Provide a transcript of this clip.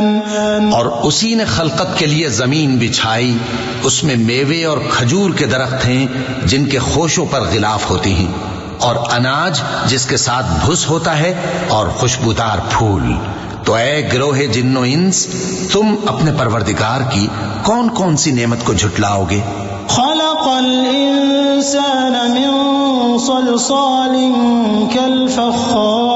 और उसी ने खलकत के लिए जमीन बिछाई, उसमें मेवे और खजूर के दरख्त हैं जिनके खोशों पर गिलाफ होती हैं, और अनाज जिसके साथ भुस होता है, और खुशबूदार फूल। तो ऐ गिरोहे जिन्नो इंस, तुम अपने परवरदिगार की कौन कौन सी नेमत को झुटलाओगे? खलक़ल इंसान मिन सलसालिन कल फख्खार